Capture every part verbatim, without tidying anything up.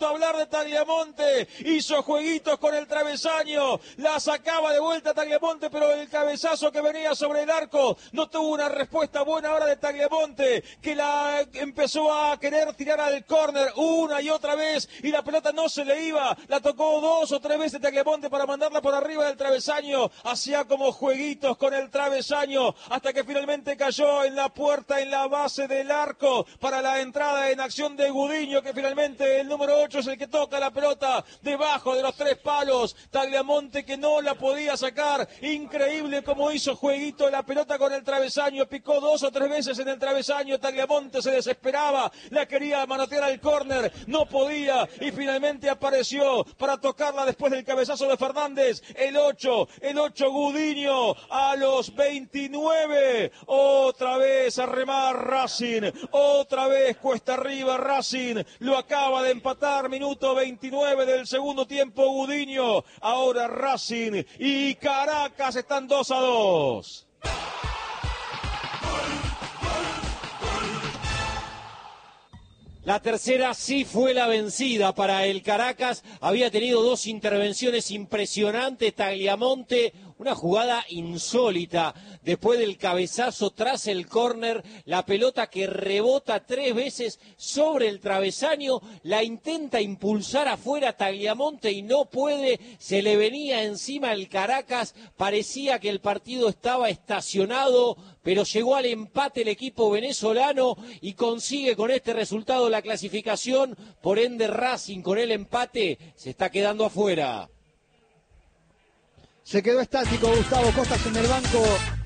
gusto hablar de Tagliamonte, hizo jueguitos con el travesaño, la sacaba de vuelta Tagliamonte, pero el cabezazo que venía sobre el arco no tuvo una respuesta buena ahora de Tagliamonte, que la empezó a querer tirar al córner una y otra vez, y la pelota no se le iba, la tocó dos o tres veces Tagliamonte para mandarla por arriba del travesaño, hacía como jueguitos con el travesaño, hasta que finalmente cayó en la puerta, en la base del arco, para la entrada en acción de Gudiño, que finalmente el número ocho es el que toca la pelota debajo de los tres palos. Tagliamonte que no la podía sacar, increíble como hizo jueguito la pelota con el travesaño, picó dos o tres veces en el travesaño, Tagliamonte se desesperaba, la quería manotear al córner, no podía, y finalmente apareció para tocarla después del cabezazo de Fernández, el ocho, el ocho Gudiño, a los veintinueve, otra vez a remar Racing, otra vez cuesta arriba Racing, lo acaba de empatar, minuto veintinueve del segundo tiempo Gudiño, ahora Racing y Caracas están dos a dos. La tercera sí fue la vencida para el Caracas, había tenido dos intervenciones impresionantes Tagliamonte, una jugada insólita, después del cabezazo tras el córner, la pelota que rebota tres veces sobre el travesaño, la intenta impulsar afuera Tagliamonte y no puede, se le venía encima el Caracas, parecía que el partido estaba estacionado, pero llegó al empate el equipo venezolano y consigue con este resultado la clasificación, por ende Racing con el empate se está quedando afuera. Se quedó estático Gustavo Costas en el banco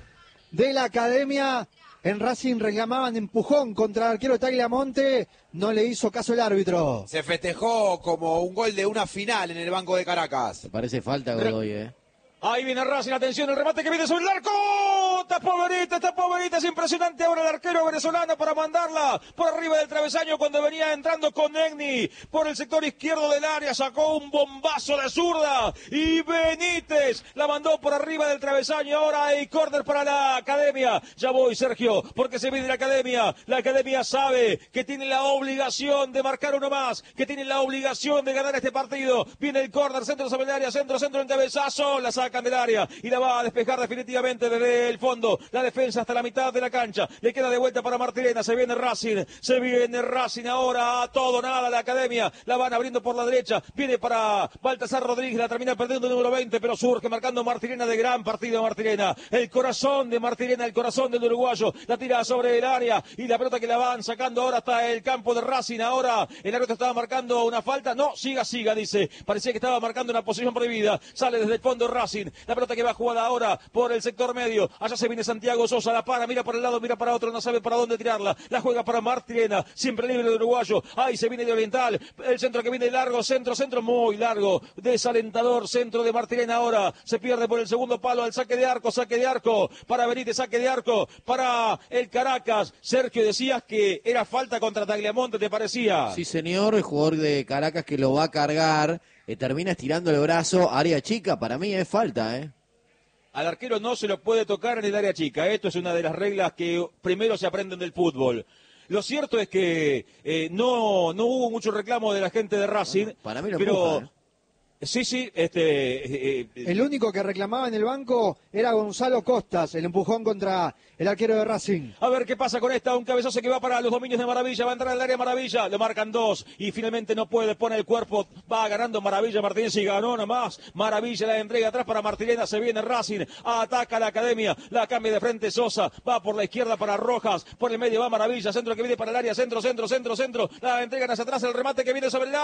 de la Academia. En Racing reclamaban empujón contra el arquero Tagliamonte, no le hizo caso el árbitro. Se festejó como un gol de una final en el banco de Caracas. Me parece falta Godoy, eh. Ahí viene Racing, atención, el remate que viene sobre el arco. Tapó Benítez, tapó Benítez, impresionante ahora el arquero venezolano para mandarla por arriba del travesaño cuando venía entrando con Egni por el sector izquierdo del área, sacó un bombazo de zurda y Benítez la mandó por arriba del travesaño. Ahora hay córner para la Academia. Ya voy, Sergio, porque se viene la Academia. La Academia sabe que tiene la obligación de marcar uno más, que tiene la obligación de ganar este partido. Viene el córner, centro sobre el área, centro, centro en cabezazo, la saca del área y la va a despejar definitivamente desde el fondo, la defensa hasta la mitad de la cancha, le queda de vuelta para Martirena, se viene Racing, se viene Racing ahora a todo nada la Academia, la van abriendo por la derecha, viene para Baltasar Rodríguez, la termina perdiendo el número veinte, pero surge marcando Martirena, de gran partido Martirena, el corazón de Martirena, el corazón del uruguayo, la tira sobre el área y la pelota que la van sacando ahora hasta el campo de Racing. Ahora el árbitro estaba marcando una falta, no, siga, siga, dice, parecía que estaba marcando una posición prohibida, sale desde el fondo Racing, la pelota que va jugada ahora por el sector medio, allá se viene Santiago Sosa, la para, mira para el lado, mira para otro, no sabe para dónde tirarla, la juega para Martirena, siempre libre de uruguayo, ahí se viene de Oriental, el centro que viene largo, centro, centro muy largo, desalentador, centro de Martirena ahora, se pierde por el segundo palo al saque de arco, saque de arco, para Benítez, saque de arco, para el Caracas. Sergio, decías que era falta contra Tagliamonte, ¿te parecía? Sí, señor, el jugador de Caracas que lo va a cargar, eh, termina estirando el brazo, área chica, para mí es falta, ¿eh? Al arquero no se lo puede tocar en el área chica, esto es una de las reglas que primero se aprenden del fútbol. Lo cierto es que eh, no, no hubo mucho reclamo de la gente de Racing, bueno, para mí lo pero... empuja, ¿eh? Sí, sí, este... Eh, el único que reclamaba en el banco era Gonzalo Costas, el empujón contra el arquero de Racing. A ver qué pasa con esta, un cabezazo que va para los dominios de Maravilla, va a entrar al área Maravilla, lo marcan dos y finalmente no puede, pone el cuerpo, va ganando Maravilla Martínez y ganó nomás, Maravilla la entrega atrás para Martirena, se viene Racing, ataca la Academia, la cambia de frente Sosa, va por la izquierda para Rojas, por el medio va Maravilla, centro que viene para el área, centro, centro, centro, centro, la entregan hacia atrás, el remate que viene sobre el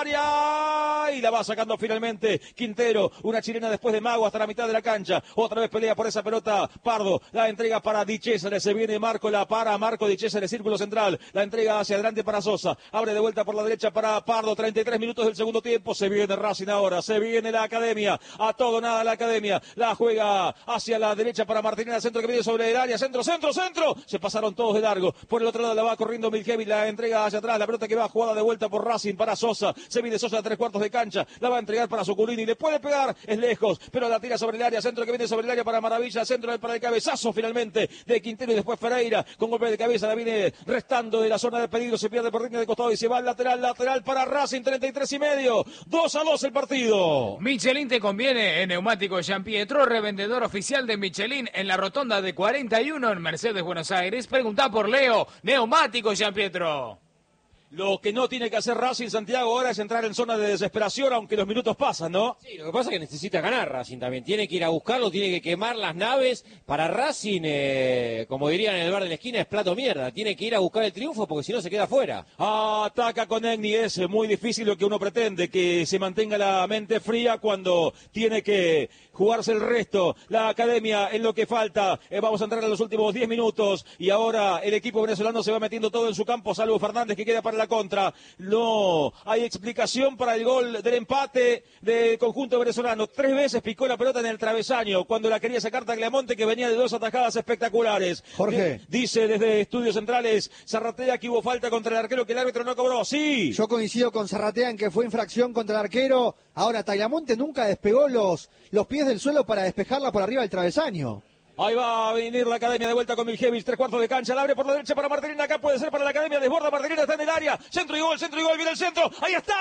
área y la va sacando finalmente Quintero, una chilena después de Mago hasta la mitad de la cancha, otra vez pelea por esa pelota, Pardo, la entrega para Di Cesare, se viene Marco, la para Marco Di Cesare, círculo central, la entrega hacia adelante para Sosa, abre de vuelta por la derecha para Pardo, treinta y tres minutos del segundo tiempo, se viene Racing ahora, se viene la Academia, a todo nada la Academia, la juega hacia la derecha para Martínez, centro que viene sobre el área, centro, centro, centro, se pasaron todos de largo, por el otro lado la va corriendo Miljevic, la entrega hacia atrás, la pelota que va jugada de vuelta por Racing para Sosa, se viene Sosa a tres cuartos de cancha, la va a entregar para su Suculini, le puede pegar, es lejos, pero la tira sobre el área, centro que viene sobre el área para Maravilla, centro para el cabezazo finalmente de Quintero y después Ferreira, con golpe de cabeza, la viene restando de la zona de peligro, se pierde por línea de costado y se va al lateral, lateral para Racing, treinta y tres y medio, dos a dos el partido. Michelin te conviene en Neumáticos Jean Pietro, revendedor oficial de Michelin en la rotonda de cuarenta y uno en Mercedes, Buenos Aires. Preguntá por Leo, Neumáticos Jean Pietro. Lo que no tiene que hacer Racing, Santiago, ahora es entrar en zona de desesperación, aunque los minutos pasan, ¿no? Sí, lo que pasa es que necesita ganar Racing también. Tiene que ir a buscarlo, tiene que quemar las naves. Para Racing, eh, como dirían en el bar de la esquina, es plato mierda. Tiene que ir a buscar el triunfo porque si no se queda fuera. Ataca con Egni, es muy difícil lo que uno pretende, que se mantenga la mente fría cuando tiene que jugarse el resto. La academia en lo que falta. Eh, vamos a entrar en los últimos diez minutos y ahora el equipo venezolano se va metiendo todo en su campo, salvo Fernández que queda para la contra. No hay explicación para el gol del empate del conjunto venezolano. Tres veces picó la pelota en el travesaño cuando la quería sacar Tagliamonte, que venía de dos atajadas espectaculares. Jorge. D- dice desde Estudios Centrales Zarratea que hubo falta contra el arquero que el árbitro no cobró. Sí. Yo coincido con Zarratea en que fue infracción contra el arquero. Ahora, Tagliamonte nunca despegó los, los pies del suelo para despejarla por arriba del travesaño. Ahí va a venir la academia de vuelta con Miljevich, tres cuartos de cancha, la abre por la derecha para Martelina, acá puede ser para la academia, desborda Martelina, está en el área, centro y gol, centro y gol, viene el centro, ahí está,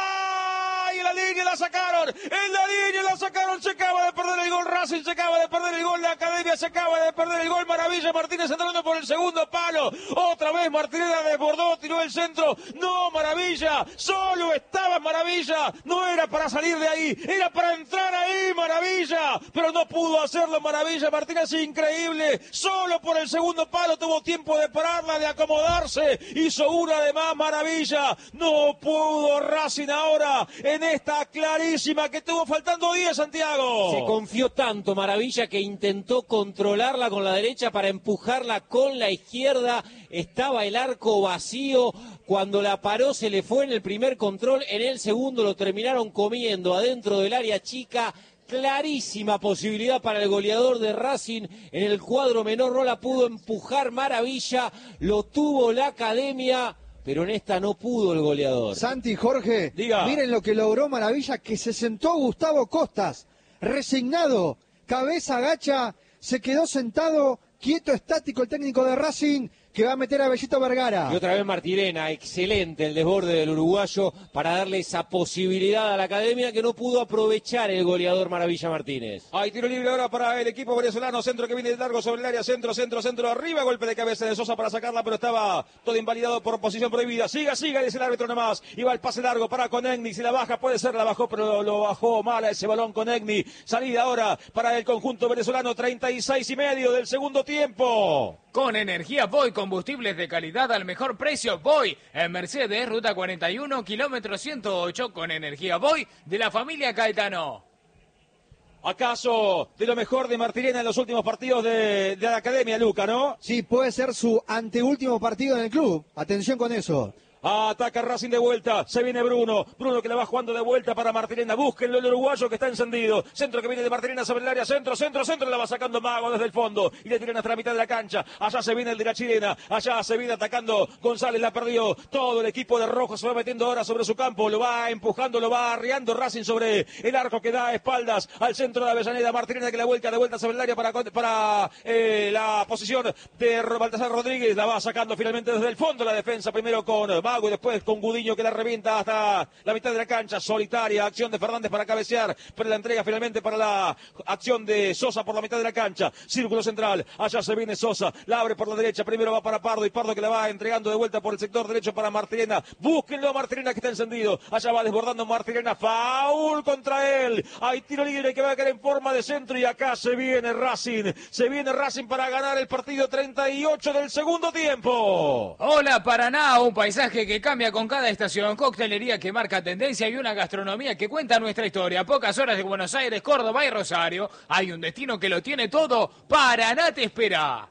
y en la línea la sacaron, en la línea la sacaron, se acaba de perder el gol Racing, se acaba de perder el gol, la academia se acaba de perder el gol, Maravilla, Martínez entrando por el segundo palo, otra vez Martelina desbordó, tiró el centro, no Maravilla, solo estaba Maravilla, no era para salir de ahí, era para entrar ahí Maravilla, pero no pudo hacerlo Maravilla, Martínez increíble, solo por el segundo palo tuvo tiempo de pararla, de acomodarse, hizo una de más Maravilla, no pudo Racing ahora en esta clarísima que tuvo faltando diez Santiago. Se confió tanto Maravilla que intentó controlarla con la derecha para empujarla con la izquierda, estaba el arco vacío, cuando la paró se le fue en el primer control, en el segundo lo terminaron comiendo adentro del área chica. Clarísima posibilidad para el goleador de Racing, en el cuadro menor no la pudo empujar Maravilla, lo tuvo la academia, pero en esta no pudo el goleador. Santi, Jorge, Diga. Miren lo que logró Maravilla, que se sentó Gustavo Costas, resignado, cabeza agacha, se quedó sentado, quieto, estático el técnico de Racing, que va a meter a Bellito Vergara. Y otra vez Martirena, excelente el desborde del uruguayo para darle esa posibilidad a la academia que no pudo aprovechar el goleador Maravilla Martínez. Hay tiro libre ahora para el equipo venezolano, centro que viene largo sobre el área, centro, centro, centro, arriba, golpe de cabeza de Sosa para sacarla, pero estaba todo invalidado por posición prohibida. Siga, siga, dice el árbitro nomás. Y va el pase largo para Conegni, si la baja puede ser, la bajó, pero lo bajó mal ese balón Conegni. Salida ahora para el conjunto venezolano, treinta y seis y medio del segundo tiempo. Con energía Voy, combustibles de calidad al mejor precio. Voy en Mercedes, ruta cuarenta y uno, kilómetro ciento ocho, con energía Voy de la familia Caetano. ¿Acaso de lo mejor de Martirena en los últimos partidos de, de la academia, Luca, no? Sí, puede ser su anteúltimo partido en el club. Atención con eso. Ataca Racing de vuelta, se viene Bruno, Bruno que la va jugando de vuelta para Martirena, búsquenlo el uruguayo que está encendido, centro que viene de Martirena sobre el área, centro, centro, centro, la va sacando Mago desde el fondo, y le tiran hasta la mitad de la cancha, allá se viene el de la chilena, allá se viene atacando, González la perdió, todo el equipo de Rojo se va metiendo ahora sobre su campo, lo va empujando, lo va arriando Racing sobre el arco que da espaldas al centro de Avellaneda, Martirena que la vuelta de vuelta sobre el área para, para eh, la posición de Baltasar Rodríguez, la va sacando finalmente desde el fondo la defensa, primero con Mago y después con Gudiño que la revienta hasta la mitad de la cancha, solitaria, acción de Fernández para cabecear, pero la entrega finalmente para la acción de Sosa por la mitad de la cancha, círculo central, allá se viene Sosa, la abre por la derecha, primero va para Pardo y Pardo que la va entregando de vuelta por el sector derecho para Martirena, búsquenlo a Martirena que está encendido, allá va desbordando Martirena, foul contra él, hay tiro libre que va a caer en forma de centro y acá se viene Racing, se viene Racing para ganar el partido treinta y ocho del segundo tiempo. Hola Paraná, un paisaje que cambia con cada estación, coctelería que marca tendencia y una gastronomía que cuenta nuestra historia. Pocas horas de Buenos Aires, Córdoba y Rosario. Hay un destino que lo tiene todo. Paraná te espera.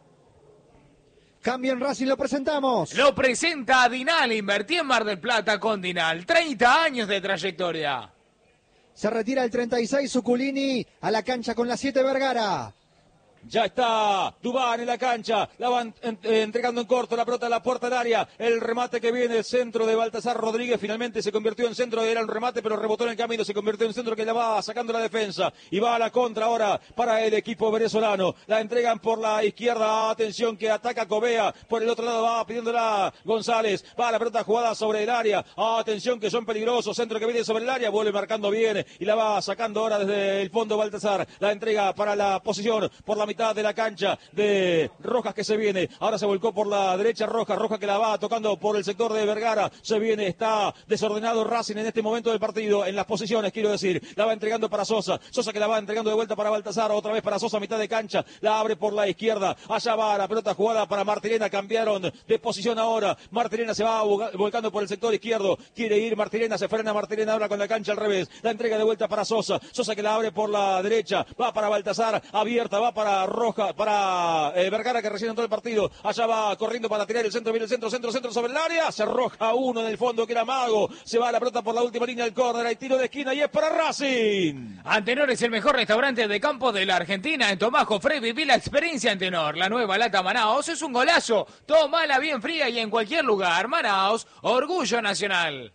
Cambio en Racing, lo presentamos. Lo presenta Dinal. Invertí en Mar del Plata con Dinal. treinta años de trayectoria. Se retira el treinta y seis Suculini a la cancha con la siete Vergara. Ya está Dubán en la cancha, la van en, eh, entregando en corto, la pelota a la puerta del área, el remate que viene, el centro de Baltasar Rodríguez, finalmente se convirtió en centro, era un remate pero rebotó en el camino, se convirtió en centro que la va sacando la defensa y va a la contra ahora para el equipo venezolano, la entregan por la izquierda, atención que ataca Covea, por el otro lado va pidiéndola González, va la pelota jugada sobre el área, atención que son peligrosos, centro que viene sobre el área, vuelve marcando bien y la va sacando ahora desde el fondo Baltasar, la entrega para la posición por la mitad de la cancha de Rojas que se viene, ahora se volcó por la derecha Rojas, Rojas que la va tocando por el sector de Vergara, se viene, está desordenado Racing en este momento del partido, en las posiciones quiero decir, la va entregando para Sosa, Sosa que la va entregando de vuelta para Baltasar, otra vez para Sosa, mitad de cancha, la abre por la izquierda, allá va la pelota jugada para Martirena, cambiaron de posición ahora, Martirena se va volcando por el sector izquierdo, quiere ir Martirena, se frena Martirena ahora con la cancha al revés, la entrega de vuelta para Sosa, Sosa que la abre por la derecha, va para Baltasar, abierta, va para Rojas, para eh, Vergara que recién entró el partido, allá va corriendo para tirar el centro, viene el centro, centro, centro sobre el área, se arroja uno en el fondo que era Mago, se va la pelota por la última línea del córner, hay tiro de esquina y es para Racing. Antenor es el mejor restaurante de campo de la Argentina. En Tomás Jofré viví la experiencia Antenor. La nueva lata Manaos es un golazo, tómala bien fría y en cualquier lugar. Manaos, orgullo nacional.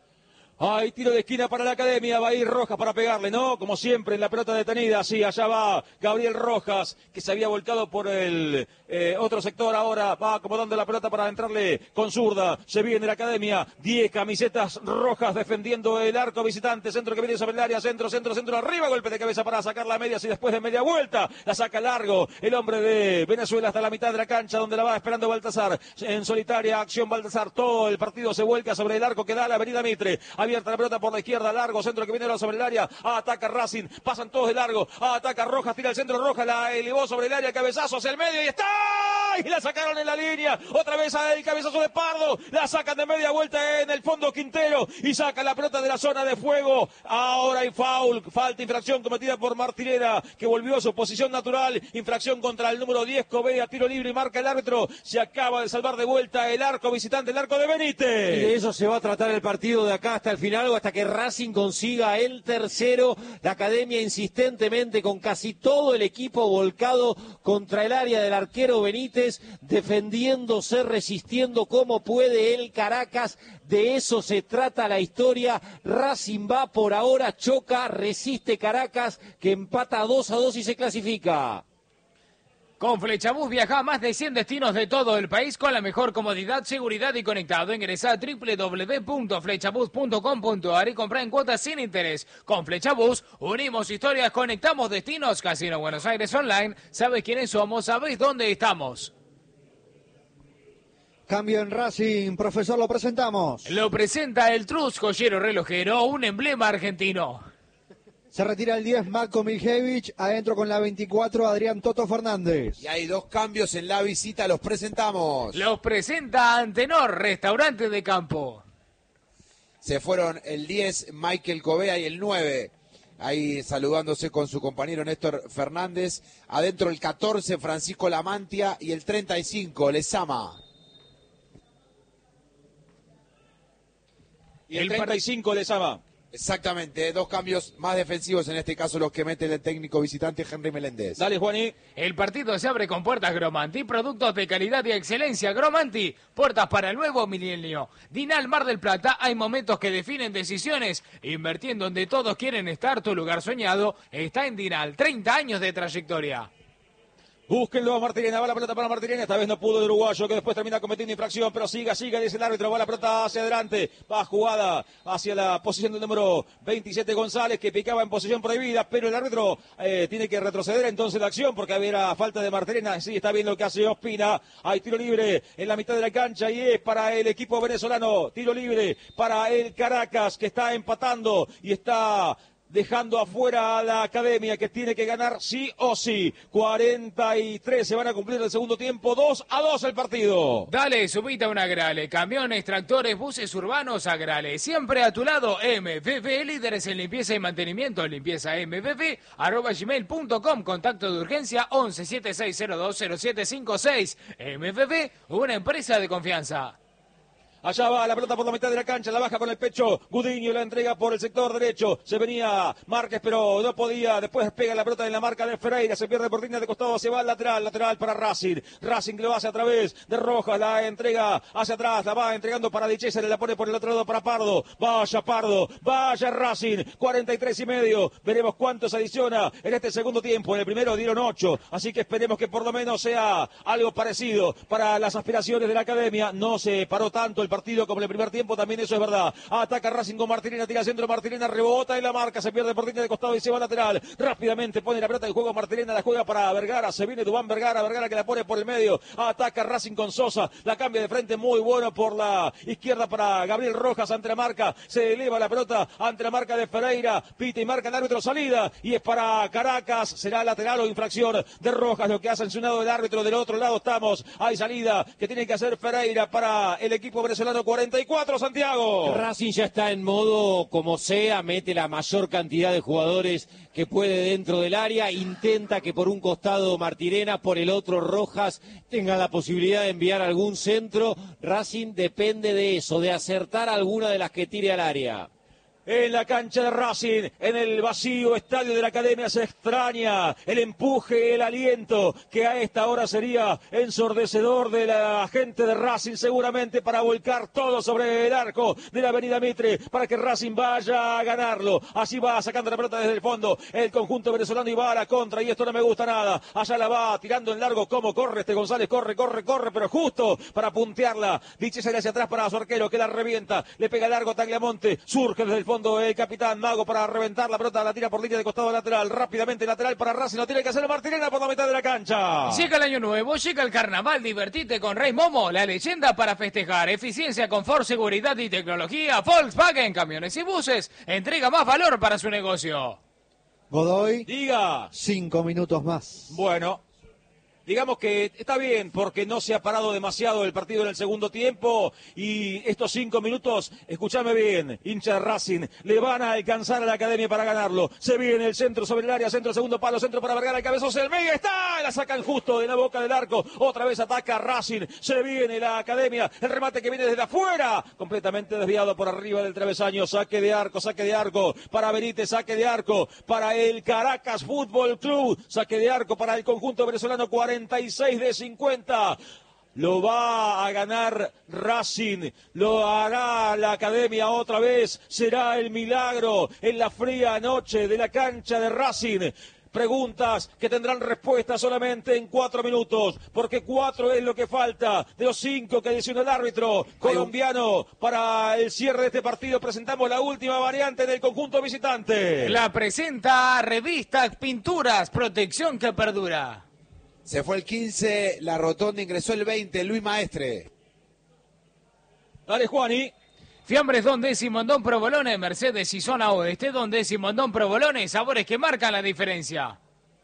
Hay tiro de esquina para la Academia, va a ir Rojas para pegarle, ¿no? Como siempre en la pelota detenida, sí, allá va Gabriel Rojas, que se había volcado por el eh, otro sector, ahora va acomodando la pelota para entrarle con zurda, se viene la Academia, diez camisetas rojas defendiendo el arco visitante, centro que viene sobre el área, centro, centro, centro, arriba, golpe de cabeza para sacar la media, y después de media vuelta, la saca largo, el hombre de Venezuela hasta la mitad de la cancha, donde la va esperando Baltasar, en solitaria acción Baltasar, todo el partido se vuelca sobre el arco que da la avenida Mitre, abierta la pelota por la izquierda, largo, centro que viene sobre el área, ataca Racing, pasan todos de largo, ataca Rojas, tira el centro Rojas, la elevó sobre el área, cabezazo hacia el medio y está, y la sacaron en la línea, otra vez el cabezazo de Pardo, la sacan de media vuelta en el fondo Quintero y saca la pelota de la zona de fuego, ahora hay foul, falta, infracción cometida por Martirena, que volvió a su posición natural, infracción contra el número diez, Covea, tiro libre y marca el árbitro, se acaba de salvar de vuelta el arco visitante, el arco de Benítez. Y de eso se va a tratar el partido de acá hasta el final, hasta que Racing consiga el tercero. La Academia insistentemente con casi todo el equipo volcado contra el área del arquero Benítez, defendiéndose, resistiendo como puede el Caracas. De eso se trata la historia. Racing va por ahora, choca, resiste Caracas, que empata dos a dos y se clasifica. Con Flechabús viaja a más de cien destinos de todo el país con la mejor comodidad, seguridad y conectado. Ingresa a doble u doble u doble u punto flechabús punto com punto a r y compra en cuotas sin interés. Con Flechabús unimos historias, conectamos destinos. Casino Buenos Aires Online. ¿Sabes quiénes somos? ¿Sabes dónde estamos? Cambio en Racing, profesor, lo presentamos. Lo presenta el Trus Joyero Relojero, un emblema argentino. Se retira el diez, Marco Miljevich. Adentro con la veinticuatro, Adrián Toto Fernández. Y hay dos cambios en la visita, los presentamos. Los presenta Antenor, restaurante de campo. Se fueron el diez, Michael Covea, y el nueve. Ahí saludándose con su compañero Néstor Fernández. Adentro el catorce, Francisco Lamantia. Y el treinta y cinco, Lezama. Y el treinta y cinco, Lezama. Exactamente, dos cambios más defensivos, en este caso los que mete el técnico visitante Henry Meléndez. Dale, Juaní. El partido se abre con puertas Gromanti, productos de calidad y excelencia. Gromanti, puertas para el nuevo milenio. Dinal Mar del Plata, hay momentos que definen decisiones. Invirtiendo donde todos quieren estar, tu lugar soñado está en Dinal. treinta años de trayectoria. Búsquenlo a Martirena, va la pelota para Martirena, esta vez no pudo el uruguayo, que después termina cometiendo infracción, pero siga, siga, dice el árbitro, va la pelota hacia adelante, va jugada hacia la posición del número veintisiete González, que picaba en posición prohibida, pero el árbitro eh, tiene que retroceder entonces la acción, porque había falta de Martirena, sí, está bien lo que hace Ospina, hay tiro libre en la mitad de la cancha, y es para el equipo venezolano, tiro libre para el Caracas, que está empatando, y está dejando afuera a la Academia, que tiene que ganar sí o sí. cuarenta y tres se van a cumplir el segundo tiempo, dos a dos el partido. Dale, subite a un Agrale, camiones, tractores, buses urbanos, Agrale. Siempre a tu lado, M F F, líderes en limpieza y mantenimiento, limpieza M F F, arroba gmail punto com, contacto de urgencia once setenta y seis cero dos cero siete cincuenta y seis. M F F, una empresa de confianza. Allá va la pelota por la mitad de la cancha, la baja con el pecho. Gudiño la entrega por el sector derecho. Se venía Márquez, pero no podía. Después pega la pelota en la marca de Ferreira. Se pierde por línea de costado, se va al lateral. Lateral para Racing. Racing lo hace a través de Rojas. La entrega hacia atrás. La va entregando para Di Cesare. La pone por el otro lado para Pardo. Vaya Pardo. Vaya Racing. cuarenta y tres y medio. Veremos cuántos adiciona en este segundo tiempo. En el primero dieron ocho. Así que esperemos que por lo menos sea algo parecido para las aspiraciones de la academia. No se paró tanto el partido como en el primer tiempo. También eso es verdad. Ataca Racing con Martirena. Tira centro. Martirena rebota en la marca. Se pierde por línea de costado y se va lateral. Rápidamente pone la pelota en juego Martirena. La juega para Vergara. Se viene Dubán Vergara. Vergara que la pone por el medio. Ataca Racing con Sosa. La cambia de frente muy bueno por la izquierda para Gabriel Rojas ante la marca. Se eleva la pelota ante la marca de Ferreira. Pita y marca el árbitro salida. Y es para Caracas. Será lateral o infracción de Rojas. Lo que ha sancionado el árbitro. Del otro lado estamos. Hay salida que tiene que hacer Ferreira para el equipo venezolano. cuarenta y cuatro, Santiago. Racing ya está en modo como sea. Mete la mayor cantidad de jugadores que puede dentro del área. Intenta que por un costado Martirena, por el otro Rojas tenga la posibilidad de enviar algún centro. Racing depende de eso, de acertar alguna de las que tire al área. En la cancha de Racing, en el vacío estadio de la academia, se extraña el empuje, el aliento, que a esta hora sería ensordecedor de la gente de Racing, seguramente para volcar todo sobre el arco de la avenida Mitre, para que Racing vaya a ganarlo. Así va sacando la pelota desde el fondo el conjunto venezolano y va a la contra, y esto no me gusta nada. Allá la va tirando en largo, como corre este González, corre, corre, corre, pero justo para puntearla. Dice sale hacia atrás para su arquero, que la revienta, le pega largo Tagliamonte, surge desde el fondo el capitán Mago para reventar la pelota, la tira por línea de costado lateral, rápidamente lateral para Racing, lo tiene que hacer Martirena por la mitad de la cancha. Llega el año nuevo, llega el carnaval, divertite con Rey Momo, la leyenda para festejar, eficiencia, confort, seguridad y tecnología. Volkswagen, camiones y buses, entrega más valor para su negocio. Godoy, Diga. Cinco minutos más. Bueno, digamos que está bien porque no se ha parado demasiado el partido en el segundo tiempo y estos cinco minutos, escúchame bien, hincha de Racing, le van a alcanzar a la academia para ganarlo. Se viene el centro sobre el área, centro, segundo palo, centro para Vergara, el cabezazo, el medio está, la sacan justo de la boca del arco, otra vez ataca Racing, se viene la academia, el remate que viene desde afuera, completamente desviado por arriba del travesaño, saque de arco, saque de arco para Benítez, saque de arco para el Caracas Fútbol Club, saque de arco para el conjunto venezolano, cuarenta y seis de cincuenta. Lo va a ganar Racing, lo hará la academia otra vez, será el milagro en la fría noche de la cancha de Racing. Preguntas que tendrán respuesta solamente en cuatro minutos, porque cuatro es lo que falta de los cinco que adiciona el árbitro colombiano. Para el cierre de este partido presentamos la última variante del conjunto visitante. La presenta Revista Pinturas, protección que perdura. Se fue el quince, la rotonda ingresó el veinte, Luis Maestre. Dale, Juani. Fiambres Don Décimo en Don Provolone, Mercedes y Zona Oeste, Don Décimo en Don Provolone, sabores que marcan la diferencia.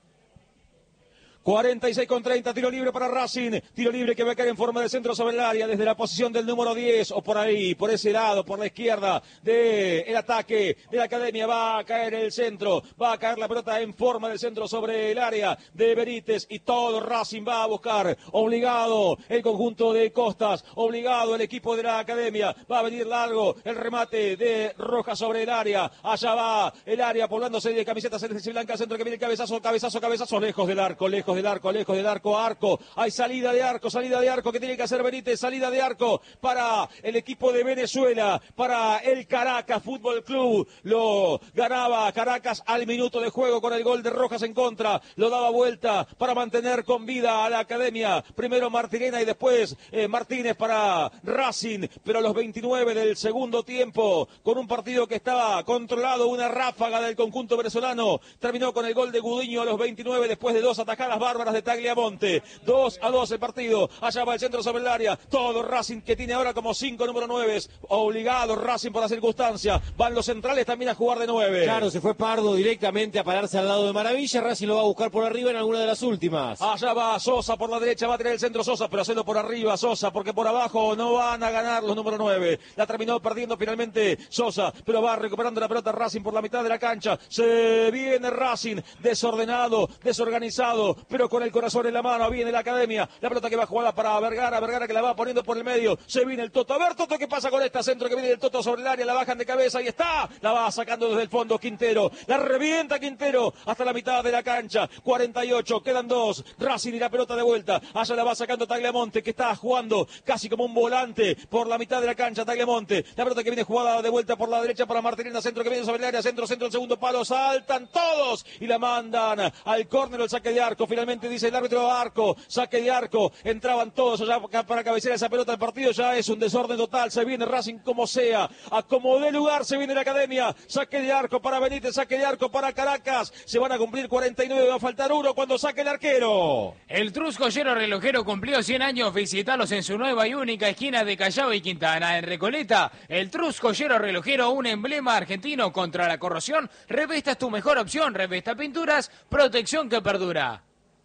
cuarenta y seis con treinta, tiro libre para Racing, tiro libre que va a caer en forma de centro sobre el área, desde la posición del número diez, o por ahí, por ese lado, por la izquierda del ataque de la academia, va a caer el centro, va a caer la pelota en forma de centro sobre el área de Benítez, y todo Racing va a buscar, obligado el conjunto de Costas, obligado el equipo de la academia, va a venir largo el remate de Rojas sobre el área, allá va el área poblándose de camisetas celestes y blancas, centro que viene el cabezazo, cabezazo, cabezazo, lejos del arco, lejos del arco, lejos del arco, arco, hay salida de arco, salida de arco que tiene que hacer Benítez, salida de arco para el equipo de Venezuela, para el Caracas Fútbol Club, lo ganaba Caracas al minuto de juego con el gol de Rojas en contra, lo daba vuelta para mantener con vida a la academia, primero Martirena y después eh, Martínez para Racing, pero a los veintinueve del segundo tiempo, con un partido que estaba controlado, una ráfaga del conjunto venezolano, terminó con el gol de Gudiño a los veintinueve después de dos atajadas bárbaras de Tagliamonte, dos a dos el partido, allá va el centro sobre el área, todo Racing que tiene ahora como cinco número nueve, obligado Racing por la circunstancia, van los centrales también a jugar de nueve. Claro, se fue Pardo directamente a pararse al lado de Maravilla, Racing lo va a buscar por arriba en alguna de las últimas. Allá va Sosa por la derecha, va a tener el centro Sosa, pero haciendo por arriba Sosa, porque por abajo no van a ganar los número nueve, la terminó perdiendo finalmente Sosa, pero va recuperando la pelota Racing por la mitad de la cancha, se viene Racing, desordenado, desorganizado, pero con el corazón en la mano. Viene la Academia, la pelota que va jugada para Vergara, Vergara que la va poniendo por el medio. Se viene el Toto. A ver, Toto, ¿qué pasa con esta? Centro que viene del Toto sobre el área, la bajan de cabeza y está. La va sacando desde el fondo Quintero. La revienta Quintero hasta la mitad de la cancha. cuarenta y ocho, quedan dos. Racing y la pelota de vuelta. Allá la va sacando Tagliamonte, que está jugando casi como un volante por la mitad de la cancha. Tagliamonte, la pelota que viene jugada de vuelta por la derecha para Martirena. Centro que viene sobre el área, centro, centro, el segundo palo. Saltan todos y la mandan al córner, el saque de arco. Finalmente dice el árbitro arco, saque de arco. Entraban todos allá para cabecear esa pelota. El partido ya es un desorden total. Se viene Racing como sea, a como dé lugar. Se viene la Academia, saque de arco para Benítez, saque de arco para Caracas. Se van a cumplir cuarenta y nueve, va a faltar uno cuando saque el arquero. El Truscollero Relojero cumplió cien años. Visitalos en su nueva y única esquina de Callao y Quintana. En Recoleta, el Truscollero Relojero, un emblema argentino contra la corrosión. Revesta es tu mejor opción. Revesta Pinturas, protección que perdura.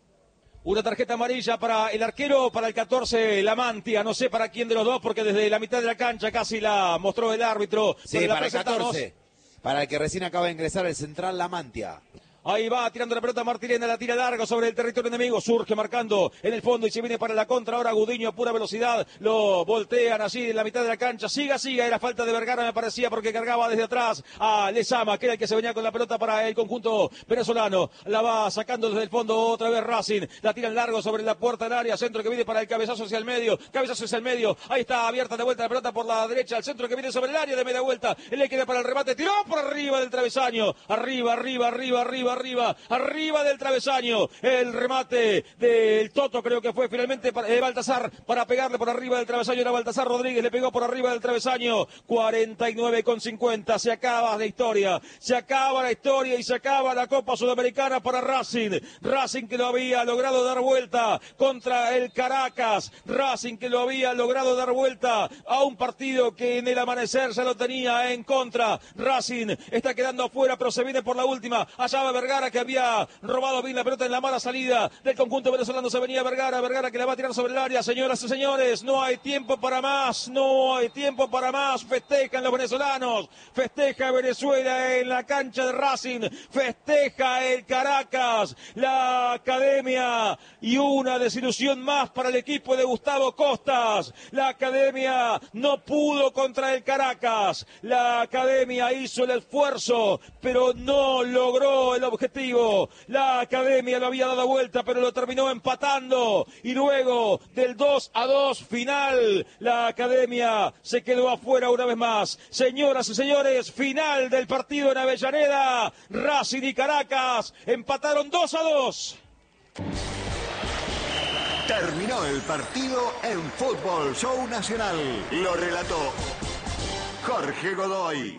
Una tarjeta amarilla para el arquero, para el catorce, la Mantia. No sé para quién de los dos, porque desde la mitad de la cancha casi la mostró el árbitro. Sí, para el catorce. Para el que recién acaba de ingresar, el central, la Mantia. Ahí va tirando la pelota Martirena, la tira larga sobre el territorio enemigo, surge marcando en el fondo y se viene para la contra. Ahora Gudiño a pura velocidad, lo voltean así en la mitad de la cancha. Siga, siga, era falta de Vergara me parecía porque cargaba desde atrás a Lezama, que era el que se venía con la pelota para el conjunto venezolano. La va sacando desde el fondo otra vez Racing, la tiran largo sobre la puerta del área, centro que viene para el cabezazo hacia el medio, cabezazo hacia el medio. Ahí está abierta de vuelta la pelota por la derecha, el centro que viene sobre el área de media vuelta. Él le queda para el remate, tiró por arriba del travesaño, arriba, arriba, arriba, arriba. Arriba, arriba del travesaño, el remate del Toto creo que fue finalmente para, eh, Baltasar para pegarle por arriba del travesaño, era Baltasar Rodríguez, le pegó por arriba del travesaño. Cuarenta y nueve con cincuenta, se acaba la historia, se acaba la historia y se acaba la Copa Sudamericana para Racing. Racing que lo había logrado dar vuelta contra el Caracas, Racing que lo había logrado dar vuelta a un partido que en el amanecer ya lo tenía en contra. Racing está quedando afuera, pero se viene por la última. Allá va Vergara, que había robado bien la pelota en la mala salida del conjunto venezolano. Se venía Vergara, Vergara que la va a tirar sobre el área. Señoras y señores, no hay tiempo para más, no hay tiempo para más. Festejan los venezolanos, festeja Venezuela en la cancha de Racing, festeja el Caracas, la Academia, y una desilusión más para el equipo de Gustavo Costas. La Academia no pudo contra el Caracas, la Academia hizo el esfuerzo, pero no logró el objetivo. La Academia lo había dado vuelta, pero lo terminó empatando. Y luego del dos a dos final, la Academia se quedó afuera una vez más. Señoras y señores, final del partido en Avellaneda. Racing y Caracas empataron dos a dos. Terminó el partido en Fútbol Show Nacional. Lo relató Jorge Godoy.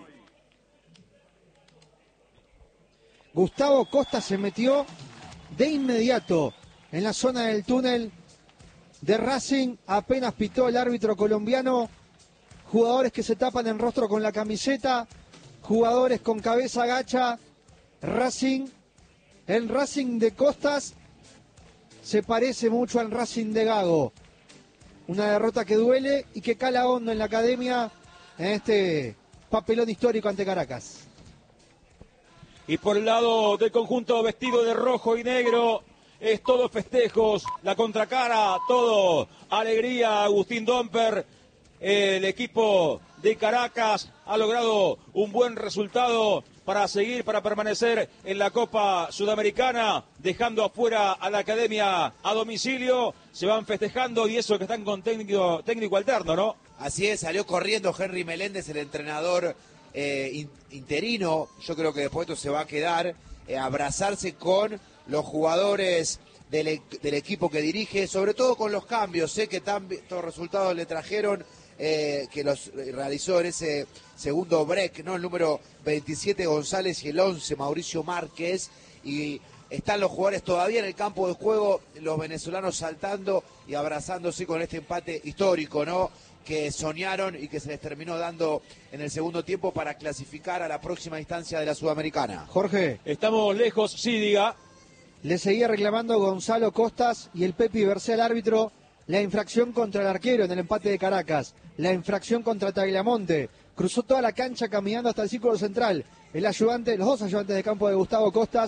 Gustavo Costa se metió de inmediato en la zona del túnel de Racing, apenas pitó el árbitro colombiano. Jugadores que se tapan el rostro con la camiseta, jugadores con cabeza gacha. Racing, el Racing de Costas se parece mucho al Racing de Gago. Una derrota que duele y que cala hondo en la Academia en este papelón histórico ante Caracas. Y por el lado del conjunto vestido de rojo y negro, es todo festejos, la contracara, todo alegría. Agustín Domper, el equipo de Caracas ha logrado un buen resultado para seguir, para permanecer en la Copa Sudamericana, dejando afuera a la Academia a domicilio. Se van festejando y eso que están con técnico, técnico alterno, ¿no? Así es, salió corriendo Henry Meléndez, el entrenador eh, in, interino. Yo creo que después esto se va a quedar, eh, abrazarse con los jugadores del, e del equipo que dirige, sobre todo con los cambios. Sé que tantos resultados le trajeron, eh, que los realizó en ese segundo break, ¿no? El número veintisiete González y el once Mauricio Márquez, y están los jugadores todavía en el campo de juego, los venezolanos saltando y abrazándose con este empate histórico, ¿no?, que soñaron y que se les terminó dando en el segundo tiempo para clasificar a la próxima instancia de la Sudamericana. Jorge, estamos lejos, sí, diga. Le seguía reclamando Gonzalo Costas y el Pepi Bercé al árbitro la infracción contra el arquero en el empate de Caracas, la infracción contra Tagliamonte. Cruzó toda la cancha caminando hasta el círculo central. El ayudante, los dos ayudantes de campo de Gustavo Costas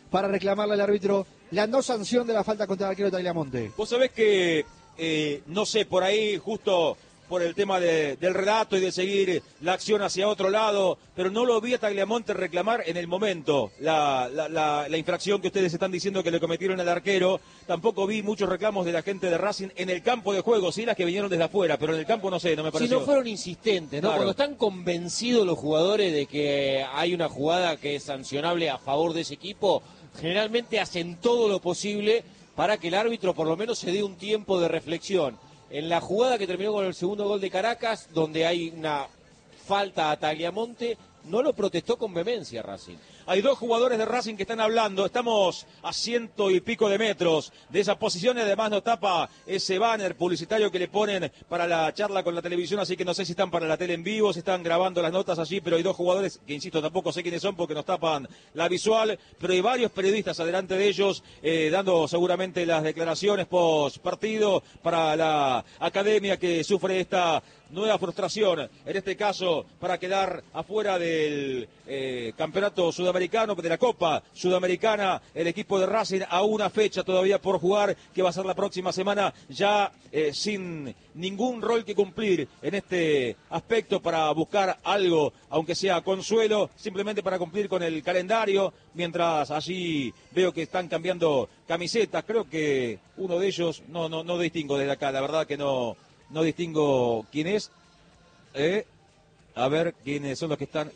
para reclamarle al árbitro la no sanción de la falta contra el arquero Tagliamonte. Vos sabés que, eh, no sé, por ahí justo por el tema de, del relato y de seguir la acción hacia otro lado, pero no lo vi a Tagliamonte reclamar en el momento la, la, la, la infracción que ustedes están diciendo que le cometieron al arquero. Tampoco vi muchos reclamos de la gente de Racing en el campo de juego, sí las que vinieron desde afuera, pero en el campo no sé, no me pareció. Si no fueron insistentes, ¿no? Claro. Cuando están convencidos los jugadores de que hay una jugada que es sancionable a favor de ese equipo, generalmente hacen todo lo posible para que el árbitro por lo menos se dé un tiempo de reflexión. En la jugada que terminó con el segundo gol de Caracas, donde hay una falta a Tagliamonte, no lo protestó con vehemencia Racing. Hay dos jugadores de Racing que están hablando, estamos a ciento y pico de metros de esas posiciones, además nos tapa ese banner publicitario que le ponen para la charla con la televisión, así que no sé si están para la tele en vivo, si están grabando las notas allí, pero hay dos jugadores que, insisto, tampoco sé quiénes son porque nos tapan la visual, pero hay varios periodistas adelante de ellos, eh, dando seguramente las declaraciones post partido para la academia que sufre esta nueva frustración, en este caso para quedar afuera del eh, campeonato sudamericano, de la Copa Sudamericana, el equipo de Racing a una fecha todavía por jugar, que va a ser la próxima semana, ya eh, sin ningún rol que cumplir en este aspecto para buscar algo, aunque sea consuelo, simplemente para cumplir con el calendario, mientras allí veo que están cambiando camisetas, creo que uno de ellos, no, no, no distingo desde acá, la verdad que no... No distingo quién es. Eh, a ver quiénes son los que están.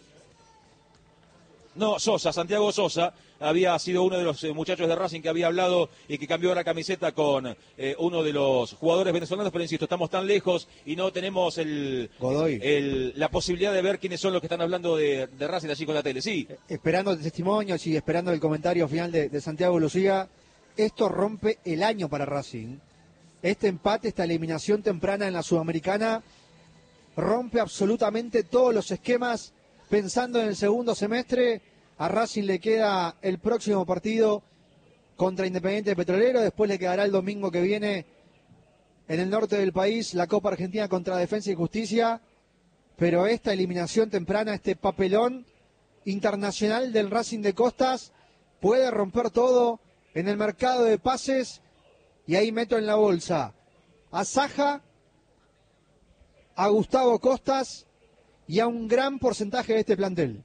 No, Sosa, Santiago Sosa. Había sido uno de los eh, muchachos de Racing que había hablado y que cambió la camiseta con eh, uno de los jugadores venezolanos. Pero insisto, estamos tan lejos y no tenemos el, Godoy. el la posibilidad de ver quiénes son los que están hablando de, de Racing allí con la tele. Sí. Esperando testimonios y esperando el comentario final de, de Santiago Lucía. Esto rompe el año para Racing. Este empate, esta eliminación temprana en la Sudamericana, rompe absolutamente todos los esquemas. Pensando en el segundo semestre, a Racing le queda el próximo partido contra Independiente Petrolero, después le quedará el domingo que viene en el norte del país la Copa Argentina contra Defensa y Justicia, pero esta eliminación temprana, este papelón internacional del Racing de Costas, puede romper todo en el mercado de pases. Y ahí meto en la bolsa a Saja, a Gustavo Costas y a un gran porcentaje de este plantel.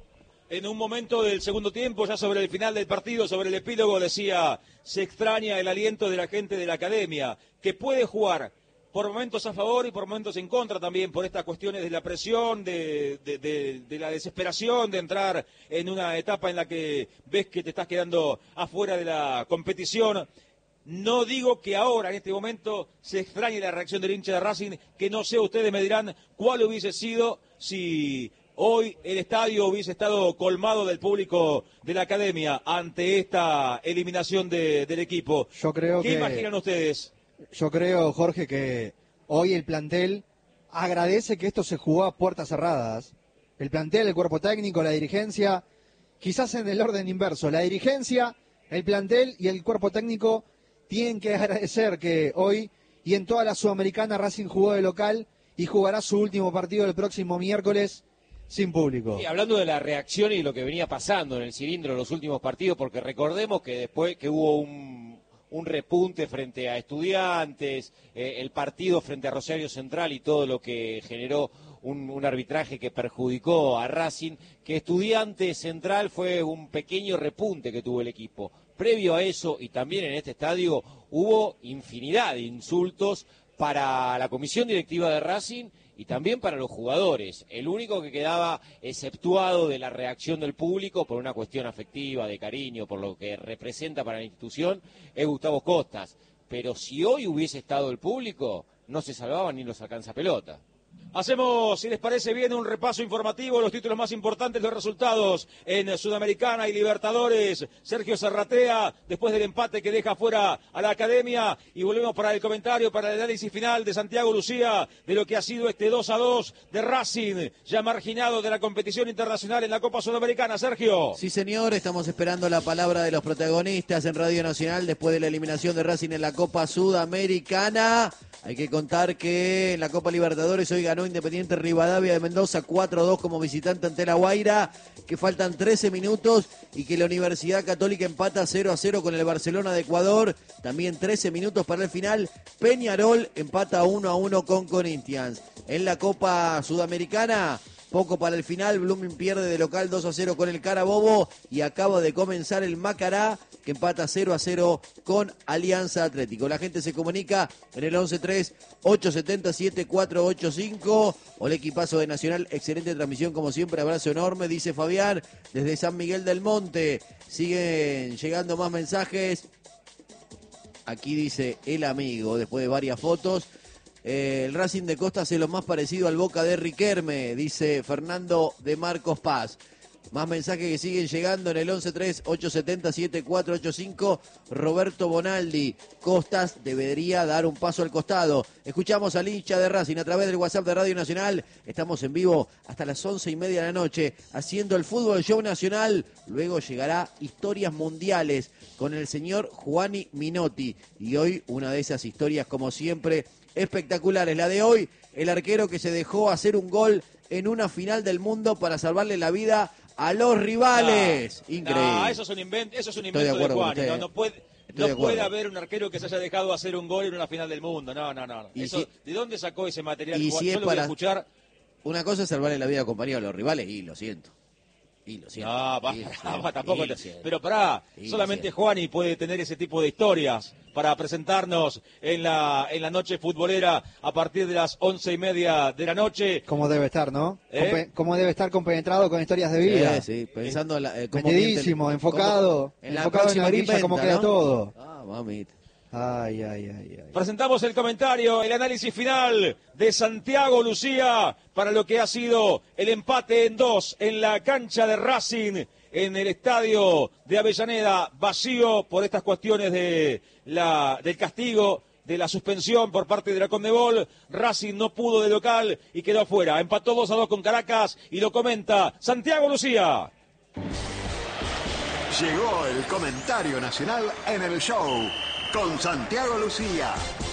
En un momento del segundo tiempo, ya sobre el final del partido, sobre el epílogo, decía, se extraña el aliento de la gente de la academia, que puede jugar por momentos a favor y por momentos en contra también, por estas cuestiones de la presión, de, de, de, de la desesperación de entrar en una etapa en la que ves que te estás quedando afuera de la competición. No digo que ahora, en este momento, se extrañe la reacción del hincha de Racing, que no sé, ustedes me dirán cuál hubiese sido si hoy el estadio hubiese estado colmado del público de la academia ante esta eliminación de, del equipo. Yo creo ¿Qué que, imaginan ustedes? Yo creo, Jorge, que hoy el plantel agradece que esto se jugó a puertas cerradas. El plantel, el cuerpo técnico, la dirigencia, quizás en el orden inverso. La dirigencia, el plantel y el cuerpo técnico tienen que agradecer que hoy y en toda la Sudamericana Racing jugó de local y jugará su último partido el próximo miércoles sin público. Y hablando de la reacción y lo que venía pasando en el cilindro en los últimos partidos, porque recordemos que después que hubo un, un repunte frente a Estudiantes, eh, el partido frente a Rosario Central y todo lo que generó un, un arbitraje que perjudicó a Racing, que Estudiantes Central fue un pequeño repunte que tuvo el equipo. Previo a eso, y también en este estadio, hubo infinidad de insultos para la comisión directiva de Racing y también para los jugadores. El único que quedaba exceptuado de la reacción del público por una cuestión afectiva, de cariño, por lo que representa para la institución, es Gustavo Costas. Pero si hoy hubiese estado el público, no se salvaban ni los alcanzapelota. Hacemos, si les parece bien, un repaso informativo, los títulos más importantes, los resultados en Sudamericana y Libertadores. Sergio Serratea, después del empate que deja fuera a la academia, y volvemos para el comentario, para el análisis final de Santiago Lucía, de lo que ha sido este dos a dos de Racing, ya marginado de la competición internacional en la Copa Sudamericana. Sergio. Sí, señor, estamos esperando la palabra de los protagonistas en Radio Nacional después de la eliminación de Racing en la Copa Sudamericana. Hay que contar que en la Copa Libertadores hoy ganó ganó Independiente Rivadavia de Mendoza cuatro a dos como visitante ante La Guaira, que faltan trece minutos y que la Universidad Católica empata cero a cero con el Barcelona de Ecuador, también trece minutos para el final. Peñarol empata uno a uno con Corinthians. En la Copa Sudamericana, poco para el final, Blooming pierde de local dos a cero con el Carabobo y acaba de comenzar el Macará, que empata cero a cero con Alianza Atlético. La gente se comunica en el once tres, ocho siete siete, cuatro ocho cinco. O el equipazo de Nacional, excelente transmisión como siempre, abrazo enorme, dice Fabián, desde San Miguel del Monte. Siguen llegando más mensajes. Aquí dice el amigo, después de varias fotos. Eh, el Racing de Costa hace lo más parecido al Boca de Riquelme, dice Fernando de Marcos Paz. Más mensajes que siguen llegando en el once tres, ocho siete siete, cuatro ocho cinco. Roberto Bonaldi, Costas debería dar un paso al costado. Escuchamos al hincha de Racing a través del WhatsApp de Radio Nacional. Estamos en vivo hasta las once y media de la noche haciendo el Fútbol Show Nacional. Luego llegará Historias Mundiales con el señor Juani Minotti. Y hoy una de esas historias, como siempre, espectaculares. La de hoy, el arquero que se dejó hacer un gol en una final del mundo para salvarle la vida a los rivales. No, increíble. No, eso es un invento, eso es un invento de, de Juan. No, no puede, no puede haber un arquero que se haya dejado hacer un gol en una final del mundo. No, no, no. Eso, si, ¿de dónde sacó ese material? Y si Yo es lo para voy a escuchar. Una cosa es salvarle la vida a compañeros de los rivales, y lo siento. Y lo siento. No, va, y lo no, siento, tampoco. y Te, lo siento, pero pará, y solamente Juani puede tener ese tipo de historias para presentarnos en la en la noche futbolera a partir de las once y media de la noche. Como debe estar, ¿no? ¿Eh? Compe- Como debe estar compenetrado con historias de vida. Sí, sí, pensando la, eh, cómo Metidísimo, miente- enfocado, cómo- en la enfocado en la próxima que orilla, cómo inventa, queda ¿no? todo. Ah, mamita. Ay, ay, ay, ay. Presentamos el comentario, el análisis final de Santiago Lucía para lo que ha sido el empate en dos en la cancha de Racing en el estadio de Avellaneda, vacío por estas cuestiones de la del castigo, de la suspensión por parte de la Conmebol. Racing no pudo de local y quedó afuera. Empató dos a dos con Caracas y lo comenta Santiago Lucía. Llegó el comentario nacional en el show con Santiago Lucía.